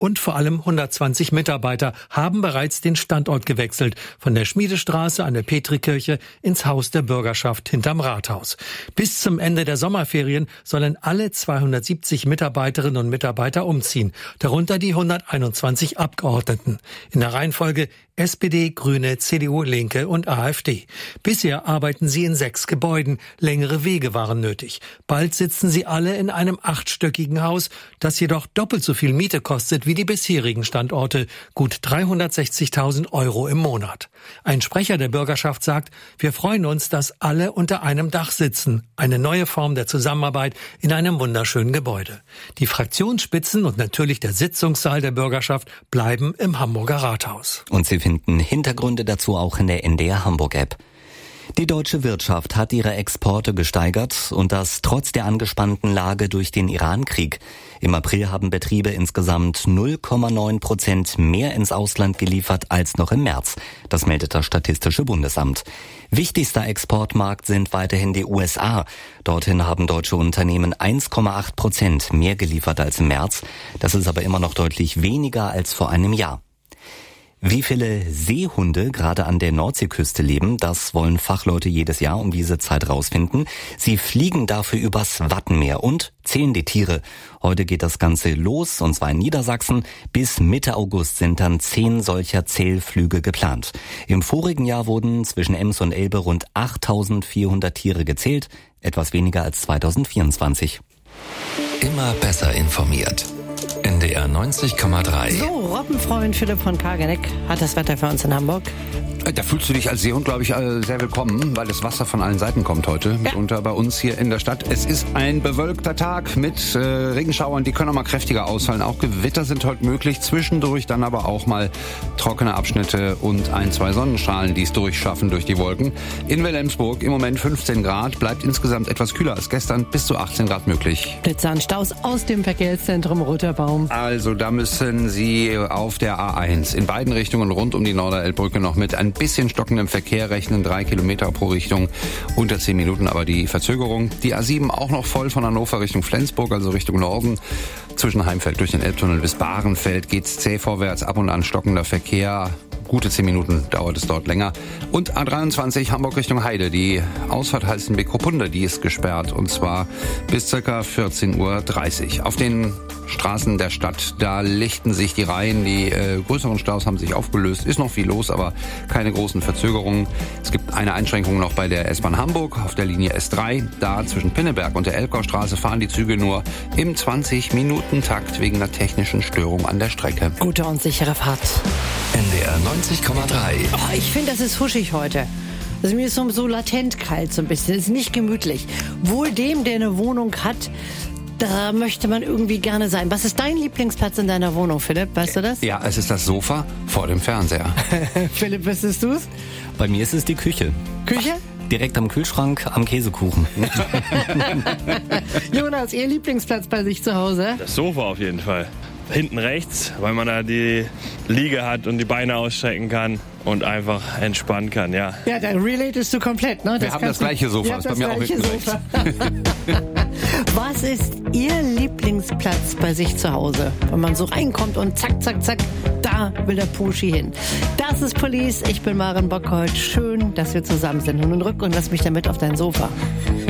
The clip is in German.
und vor allem 120 Mitarbeiter haben bereits den Standort gewechselt, von der Schmiedestraße an der Petrikirche ins Haus der Bürgerschaft hinterm Rathaus. Bis zum Ende der Sommerferien sollen alle 270 Mitarbeiterinnen und Mitarbeiter umziehen, darunter die 121 Abgeordneten. In der Reihenfolge SPD, Grüne, CDU, Linke und AfD. Bisher arbeiten sie in 6 Gebäuden. Längere Wege waren nötig. Bald sitzen sie alle in einem 8-stöckigen Haus, das jedoch doppelt so viel Miete kostet wie die bisherigen Standorte. Gut 360.000 € im Monat. Ein Sprecher der Bürgerschaft sagt, wir freuen uns, dass alle unter einem Dach sitzen. Eine neue Form der Zusammenarbeit in einem wunderschönen Gebäude. Die Fraktionsspitzen und natürlich der Sitzungssaal der Bürgerschaft bleiben im Hamburger Rathaus. Und Sie finden Hintergründe dazu auch in der NDR Hamburg App. Die deutsche Wirtschaft hat ihre Exporte gesteigert und das trotz der angespannten Lage durch den Iran-Krieg. Im April haben Betriebe insgesamt 0,9% mehr ins Ausland geliefert als noch im März. Das meldet das Statistische Bundesamt. Wichtigster Exportmarkt sind weiterhin die USA. Dorthin haben deutsche Unternehmen 1,8% mehr geliefert als im März. Das ist aber immer noch deutlich weniger als vor einem Jahr. Wie viele Seehunde gerade an der Nordseeküste leben, das wollen Fachleute jedes Jahr um diese Zeit rausfinden. Sie fliegen dafür übers Wattenmeer und zählen die Tiere. Heute geht das Ganze los, und zwar in Niedersachsen. Bis Mitte August sind dann 10 solcher Zählflüge geplant. Im vorigen Jahr wurden zwischen Ems und Elbe rund 8.400 Tiere gezählt, etwas weniger als 2024. Immer besser informiert. NDR 90,3. So, Robbenfreund Philipp von Kageneck hat das Wetter für uns in Hamburg. Da fühlst du dich als Seehund, glaube ich, sehr willkommen, weil das Wasser von allen Seiten kommt heute. Mitunter bei uns hier in der Stadt. Es ist ein bewölkter Tag mit Regenschauern, die können auch mal kräftiger ausfallen. Auch Gewitter sind heute möglich, zwischendurch dann aber auch mal trockene Abschnitte und 1-2 Sonnenstrahlen, die es durchschaffen durch die Wolken. In Wilhelmsburg im Moment 15 Grad, bleibt insgesamt etwas kühler als gestern, bis zu 18 Grad möglich. Blitzer und Staus aus dem Verkehrszentrum Roter Baum. Also da müssen Sie auf der A1 in beiden Richtungen rund um die Norderelbbrücke noch mit ein bisschen stockendem Verkehr rechnen, 3 Kilometer pro Richtung, unter 10 Minuten aber die Verzögerung. Die A7 auch noch voll von Hannover Richtung Flensburg, also Richtung Norden. Zwischen Heimfeld durch den Elbtunnel bis Bahrenfeld geht's zäh vorwärts, ab und an stockender Verkehr. Gute 10 Minuten dauert es dort länger. Und A23 Hamburg Richtung Heide. Die Ausfahrt Halstenbek-Krupunde, die ist gesperrt, und zwar bis ca. 14.30 Uhr. Auf den Straßen der Stadt, da lichten sich die Reihen. Die größeren Staus haben sich aufgelöst. Ist noch viel los, aber keine großen Verzögerungen. Es gibt eine Einschränkung noch bei der S-Bahn Hamburg auf der Linie S3. Da zwischen Pinneberg und der Elbgaustraße fahren die Züge nur im 20-Minuten-Takt wegen einer technischen Störung an der Strecke. Gute und sichere Fahrt. NDR 90,3. Oh, ich finde, das ist huschig heute. Also mir ist so latent kalt so ein bisschen. Es ist nicht gemütlich. Wohl dem, der eine Wohnung hat, da möchte man irgendwie gerne sein. Was ist dein Lieblingsplatz in deiner Wohnung, Philipp? Weißt du das? Ja, es ist das Sofa vor dem Fernseher. Philipp, wüsstest du es? Bei mir ist es die Küche. Küche? Direkt am Kühlschrank, am Käsekuchen. Jonas, Ihr Lieblingsplatz bei sich zu Hause? Das Sofa auf jeden Fall. Hinten rechts, weil man da die Liege hat und die Beine ausstrecken kann und einfach entspannen kann, ja. Ja, da relatest du komplett, ne? Wir haben das gleiche Sofa, ist bei mir auch hinten rechts. Was ist Ihr Lieblingsplatz bei sich zu Hause? Wenn man so reinkommt und zack, zack, zack, da will der Puschi hin. Das ist Police, ich bin Maren Bockhold. Schön, dass wir zusammen sind. Nun rück und lass mich damit auf dein Sofa.